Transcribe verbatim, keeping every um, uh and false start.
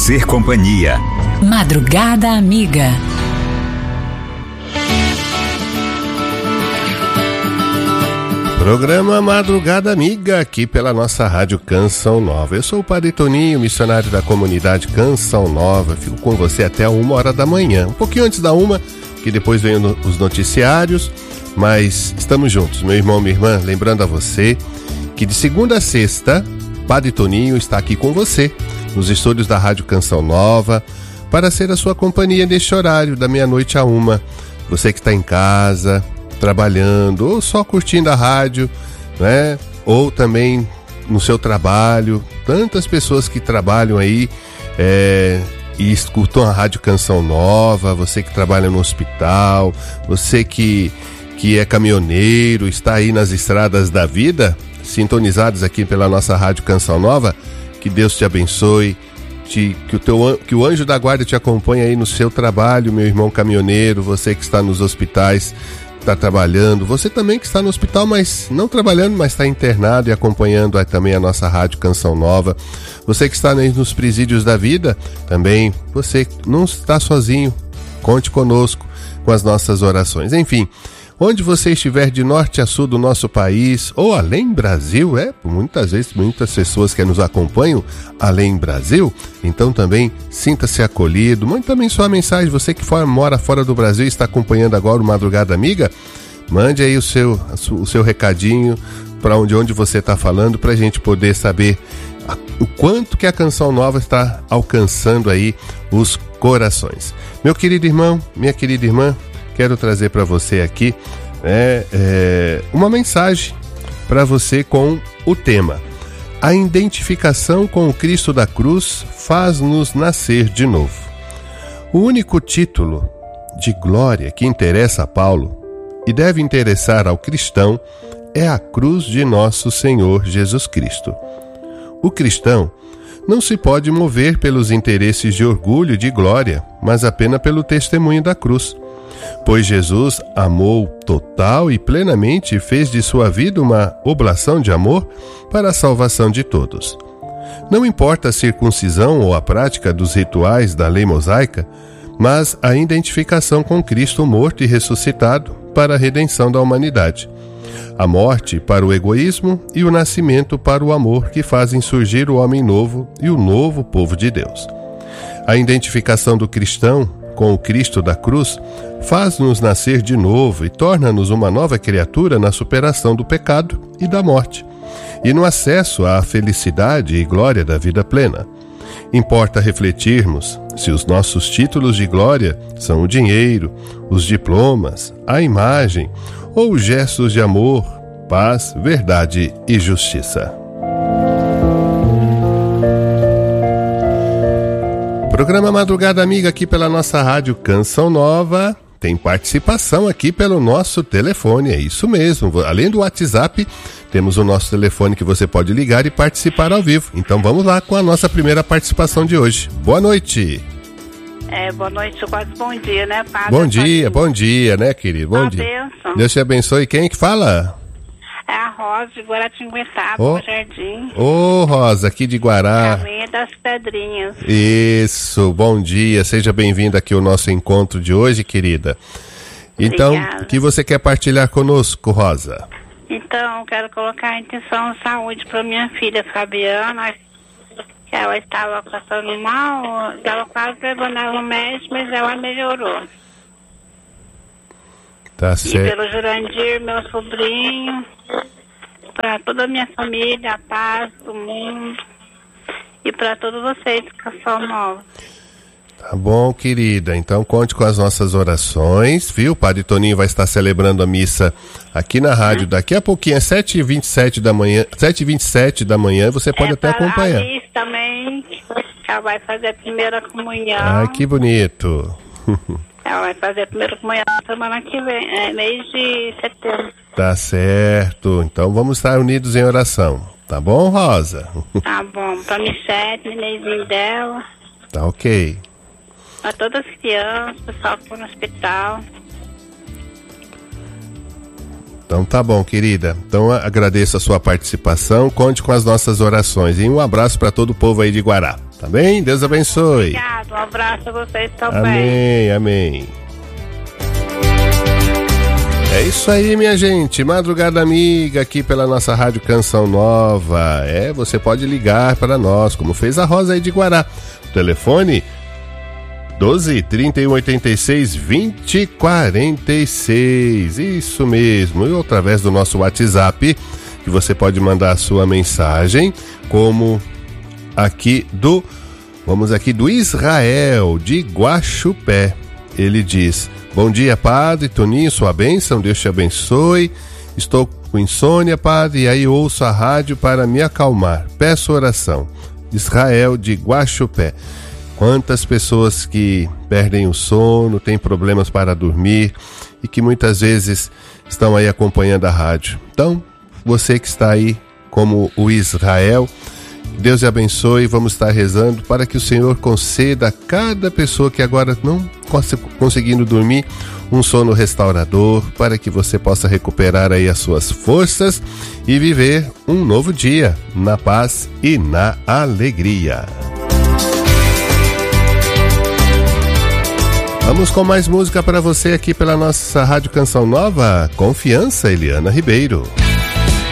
fazer companhia. Madrugada Amiga. Programa Madrugada Amiga, aqui pela nossa rádio Canção Nova. Eu sou o Padre Toninho, missionário da comunidade Canção Nova. Fico com você até uma hora da manhã. Um pouquinho antes da uma, que depois vem os noticiários, mas estamos juntos, meu irmão, minha irmã. Lembrando a você que de segunda a sexta, Padre Toninho está aqui com você, nos estúdios da rádio Canção Nova, para ser a sua companhia neste horário, da meia-noite a uma. Você que está em casa, trabalhando, ou só curtindo a rádio, né? Ou também no seu trabalho. Tantas pessoas que trabalham aí é, e escutam a rádio Canção Nova. Você que trabalha no hospital, você que, que é caminhoneiro, está aí nas estradas da vida, sintonizados aqui pela nossa rádio Canção Nova. Que Deus te abençoe, te, que, o teu, que o anjo da guarda te acompanhe aí no seu trabalho, meu irmão caminhoneiro, você que está nos hospitais, está trabalhando, você também que está no hospital, mas não trabalhando, mas está internado e acompanhando também a nossa rádio Canção Nova. Você que está nos presídios da vida, também você não está sozinho, conte conosco com as nossas orações. Enfim, onde você estiver de norte a sul do nosso país, ou além Brasil, é, muitas vezes, muitas pessoas que nos acompanham além Brasil, então também sinta-se acolhido. Mande também sua mensagem, você que for, mora fora do Brasil e está acompanhando agora o Madrugada Amiga, mande aí o seu, o seu recadinho para onde, onde você está falando, para a gente poder saber a, o quanto que a Canção Nova está alcançando aí os corações. Meu querido irmão, minha querida irmã, quero trazer para você aqui né, é, uma mensagem para você com o tema: a identificação com o Cristo da cruz faz-nos nascer de novo. O único título de glória que interessa a Paulo e deve interessar ao cristão é a cruz de nosso Senhor Jesus Cristo. O cristão não se pode mover pelos interesses de orgulho e de glória, mas apenas pelo testemunho da cruz. Pois Jesus amou total e plenamente e fez de sua vida uma oblação de amor para a salvação de todos. Não importa a circuncisão ou a prática dos rituais da lei mosaica, mas a identificação com Cristo morto e ressuscitado para a redenção da humanidade. A morte para o egoísmo e o nascimento para o amor que fazem surgir o homem novo e o novo povo de Deus. A identificação do cristão com o Cristo da cruz faz-nos nascer de novo e torna-nos uma nova criatura na superação do pecado e da morte, e no acesso à felicidade e glória da vida plena. Importa refletirmos se os nossos títulos de glória são o dinheiro, os diplomas, a imagem ou os gestos de amor, paz, verdade e justiça. Programa Madrugada Amiga aqui pela nossa rádio Canção Nova. Tem participação aqui pelo nosso telefone, é isso mesmo. Além do WhatsApp, temos o nosso telefone que você pode ligar e participar ao vivo. Então vamos lá com a nossa primeira participação de hoje. Boa noite. É, boa noite, quase bom dia, né, padre? Bom dia, bom dia, né, querido? Bom dia. Benção. Deus te abençoe. Quem é que fala? É a Rosa de Guaratinguetá, Ô, do Jardim. Ô, Rosa, aqui de Guará. Caminho das Pedrinhas. Isso, bom dia. Seja bem-vinda aqui ao nosso encontro de hoje, querida. Então, Obrigada. o que você quer partilhar conosco, Rosa? Então, quero colocar a intenção de saúde para minha filha Fabiana, que ela estava passando mal, estava quase levando ela no médico, mas ela melhorou. Tá E certo. pelo Jurandir, meu sobrinho, para toda a minha família, a paz do mundo, e para todos vocês que Canção Nova. Tá bom, querida. Então conte com as nossas orações, viu? O Padre Toninho vai estar celebrando a missa aqui na rádio daqui a pouquinho, às sete e vinte e sete da manhã. sete e vinte e sete da manhã, você pode é até acompanhar. A Alice também, ela vai fazer a primeira comunhão. Ai, que bonito. Ela vai fazer a primeira comunhão semana que vem, é, mês de setembro. Tá certo. Então vamos estar unidos em oração. Tá bom, Rosa? Tá bom. Pra Michelle, nenenzinho dela. Tá ok. Pra todas as crianças, pessoal que foi no hospital. Então tá bom, querida. Então agradeço a sua participação. Conte com as nossas orações. E um abraço para todo o povo aí de Guará. Tá bem? Deus abençoe. Obrigado, um abraço a vocês também. Amém, amém. É isso aí, minha gente. Madrugada Amiga aqui pela nossa Rádio Canção Nova. É, você pode ligar para nós, como fez a Rosa aí de Guará. O telefone doze, trinta e um, oitenta e seis, vinte, quarenta e seis. Isso mesmo. E através do nosso WhatsApp, que você pode mandar a sua mensagem, como aqui do, vamos aqui do Israel, de Guaxupé. Ele diz: bom dia, Padre Toninho, sua bênção, Deus te abençoe. Estou com insônia, Padre, e aí ouço a rádio para me acalmar. Peço oração. Israel de Guaxupé. Quantas pessoas que perdem o sono, têm problemas para dormir e que muitas vezes estão aí acompanhando a rádio. Então, você que está aí como o Israel, Deus te abençoe. Vamos estar rezando para que o Senhor conceda a cada pessoa que agora não está conseguindo dormir um sono restaurador, para que você possa recuperar aí as suas forças e viver um novo dia na paz e na alegria. Vamos com mais música para você aqui pela nossa Rádio Canção Nova. Confiança, Eliana Ribeiro.